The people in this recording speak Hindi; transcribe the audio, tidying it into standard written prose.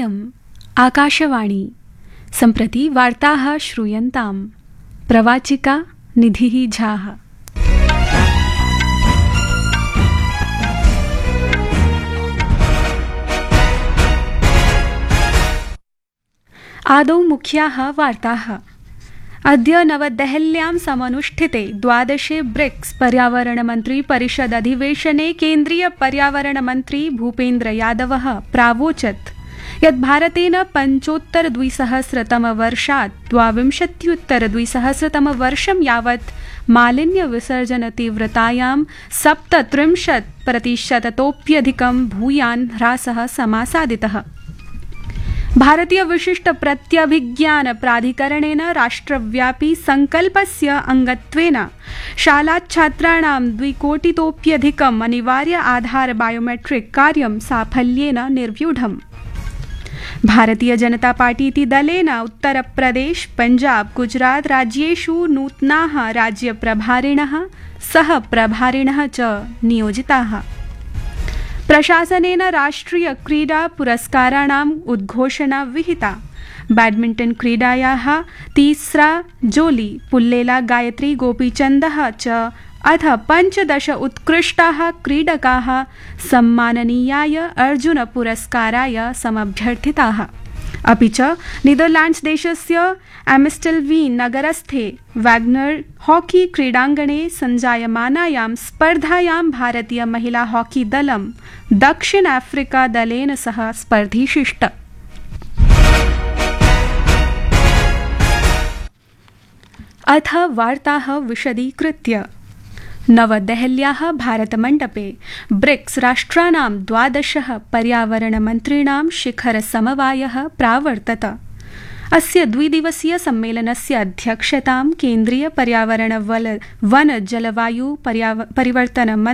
इयम् आकाशवाणी सम्प्रति वार्ताः श्रूयन्ताम् प्रवाचिका निधिः झाः। आदौ मुख्याः वार्ताः। अद्य नवदेहल्यां समनुष्ठिते 12 ब्रिक्स पर्यावरणमन्त्री परिषद अधिवेशने केन्द्रीय पर्यावरणमन्त्री भूपेन्द्र यादवः प्रावोचत् यत् भारतेन 25-द्विसहस्रतमवर्षात् 22-द्विसहस्रतमवर्षं यावत् मालिन्यविसर्जनतीव्रतायां 37% भूयान् ह्रासः समासादितः। भारतीय विशिष्ट प्रत्यभिज्ञान प्राधिकरणेन राष्ट्रव्यापी संकल्पस्य अंगत्वेन शालाच्छात्राणां 2 कोटितोप्यधिकम् अनिवार्य आधार बायोमेट्रिक कार्यं साफल्येन निर्व्यूढम्। भारतीय जनता पार्टीति दलेन उत्तरप्रदेश, पञ्जाब, गुजरात राज्येषु नूतनाः राज्यप्रभारिणः सहप्रभारिणः च नियोजिताः। प्रशासनेन राष्ट्रिय क्रीडा पुरस्काराणाम् उद्घोषणा विहिता। बैडमिण्टन क्रीडायाः तीसरा जोली पुल्लेला गायत्री गोपीचन्दः च अथ 15 उत्कृष्टाः क्रीडकाः सम्माननीयाय अर्जुन पुरस्काराय समभ्यर्थिताः। अपि च नीदरलैंड्स देशस्य एम्स्टेल्वीन् नगरस्थे वैग्नर हॉकी क्रीडाङ्गणे सञ्जायमानायां स्पर्धायां भारतीय महिला हॉकी दलं दक्षिण अफ्रीका दलेन सह स्पर्धिशिष्ट। अथ वार्ताः विशदीकृत्य। नवदेहल्याः भारतमण्डपे ब्रिक्स राष्ट्राणां 12 पर्यावरणमन्त्रिणां शिखरसमवायः प्रावर्तत। अस्य 2 दिवसीय सम्मेलनस्य अध्यक्षतां केन्द्रीय पर्यावरण वन जलवायु परिवर्तन